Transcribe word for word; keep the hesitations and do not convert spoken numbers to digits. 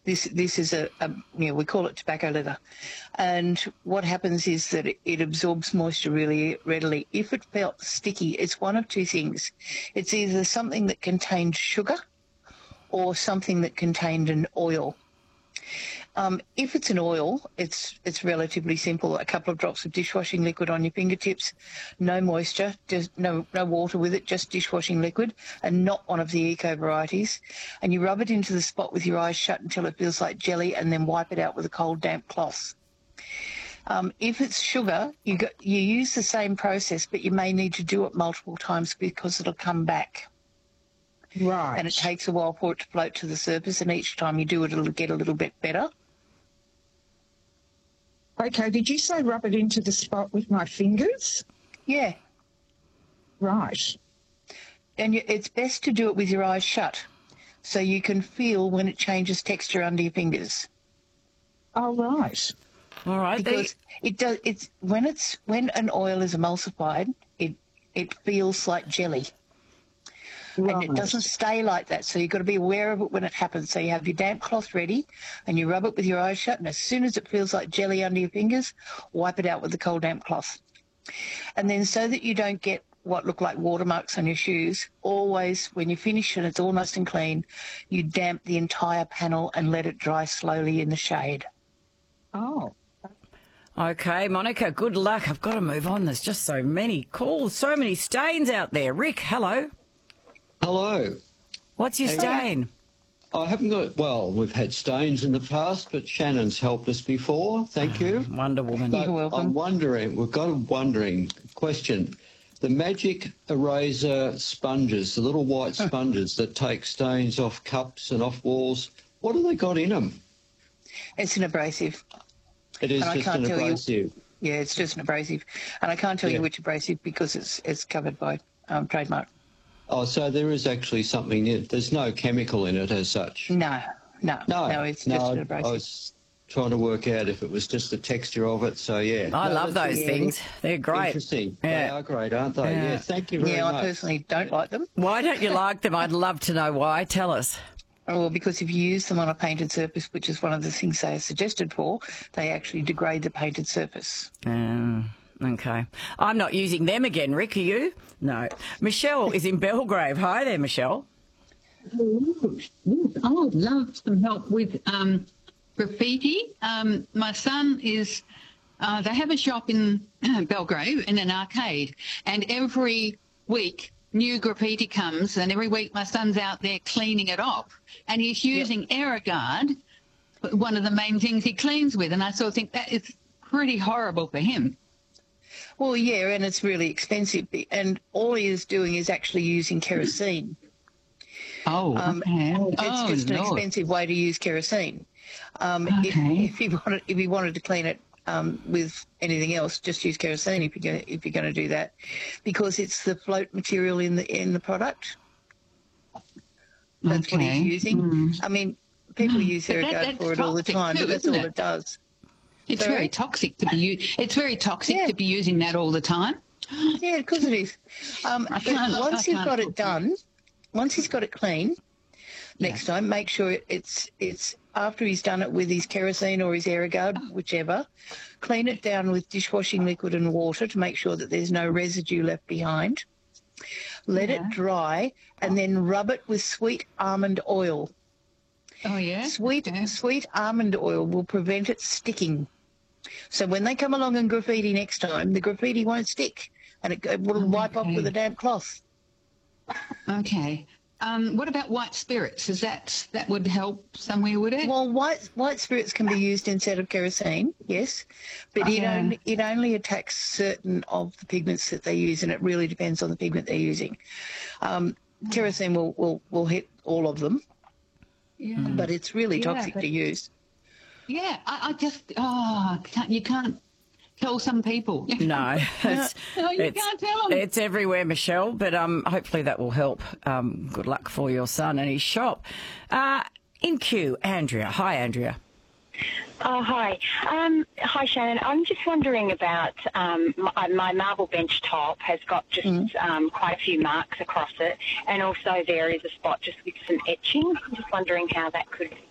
This this is a, a you know, we call it tobacco leather, and what happens is that it, it absorbs moisture really readily. If it felt sticky, it's one of two things. It's either something that contained sugar or something that contained an oil. Um, if it's an oil, it's it's relatively simple. A couple of drops of dishwashing liquid on your fingertips, no moisture, just no no water with it, just dishwashing liquid, and not one of the eco varieties. And you rub it into the spot with your eyes shut until it feels like jelly, and then wipe it out with a cold, damp cloth. Um, if it's sugar, you go, you use the same process, but you may need to do it multiple times because it'll come back. Right. And it takes a while for it to float to the surface, and each time you do it, it'll get a little bit better. Okay, did you say rub it into the spot with my fingers? Yeah. Right. And you, it's best to do it with your eyes shut so you can feel when it changes texture under your fingers. Oh, right. All right. Because they... it does. It's when it's when an oil is emulsified, it it feels like jelly. Right. And it doesn't stay like that, so you've got to be aware of it when it happens. So you have your damp cloth ready and you rub it with your eyes shut, and as soon as it feels like jelly under your fingers, wipe it out with the cold damp cloth. And then so that you don't get what look like watermarks on your shoes, always when you finish and it's all nice and clean, you damp the entire panel and let it dry slowly in the shade. Oh. Okay, Monica, good luck. I've got to move on. There's just so many calls, so many stains out there. Rick, hello. Hello. What's your stain? I haven't got, well, we've had stains in the past, but Shannon's helped us before. Thank you. Wonder Woman. But You're welcome. I'm wondering, we've got a wondering question. The Magic Eraser sponges, the little white sponges that take stains off cups and off walls, what have they got in them? It's an abrasive. It is And I just can't an tell you- abrasive. Yeah, it's just an abrasive. And I can't tell Yeah. you which abrasive because it's it's covered by um, trademark. Oh, so there is actually something in it. There's no chemical in it as such. No, no, No, no, it's no, just an I abrasive. was trying to work out if it was just the texture of it, so yeah. I No, love that's those yeah, things. They're great. Interesting. They Yeah. are great, aren't they? Yeah. Yeah, thank you very Yeah, I much. personally don't like them. Why don't you like them? I'd love to know why. Tell us. Well, because if you use them on a painted surface, which is one of the things they are suggested for, they actually degrade the painted surface. Um, okay. I'm not using them again, Rick. Are you? No. Michelle is in Belgrave. Hi there, Michelle. Yes, I would love some help with um, graffiti. Um, my son is, uh, they have a shop in Belgrave in an arcade, and every week new graffiti comes, and every week my son's out there cleaning it off, and he's using yep. Aerogard, one of the main things he cleans with, and I sort of think that is pretty horrible for him. Well, yeah, and it's really expensive, and all he is doing is actually using kerosene. Oh, um, okay. It's oh, just an Lord. expensive way to use kerosene. Um, Okay. if, if, he wanted, if he wanted to clean it um, with anything else, just use kerosene if you're going if you're going to do that, because it's the float material in the in the product. That's Okay. what he's using. Mm. I mean, people use But that- Aerogard that's for it all the toxic time, too, but that's isn't all it? it does. It's Sorry? very toxic to be u- It's very toxic Yeah. to be using that all the time. Yeah, because it is. Um, I but can't- once I you've can't got cook it done, once he's got it clean, next Yeah. time make sure it's it's after he's done it with his kerosene or his Aerogard, whichever. Clean it down with dishwashing liquid and water to make sure that there's no residue left behind. Let Yeah. it dry, and then rub it with sweet almond oil. Oh yeah. Sweet Okay. sweet almond oil will prevent it sticking. So when they come along and graffiti next time, the graffiti won't stick, and it, it will wipe off Okay. with a damp cloth. Okay. Um, what about white spirits? Is that that would help somewhere? Would it? Well, white white spirits can be used instead of kerosene, yes, but it Okay. only it only attacks certain of the pigments that they use, and it really depends on the pigment they're using. Um, kerosene will, will will hit all of them, yeah. but it's really Yeah, toxic but- to use. Yeah. I, I just oh, can't, you can't tell some people. No, it's, No, you it's, can't tell 'em. it's everywhere, Michelle, but um, hopefully that will help. Um, good luck for your son and his shop. Uh, in queue, Andrea. Hi, Andrea. Oh, hi. Um, hi, Shannon. I'm just wondering about um, my, my marble bench top has got just um, quite a few marks across it, and also there is a spot just with some etching. I'm just wondering how that could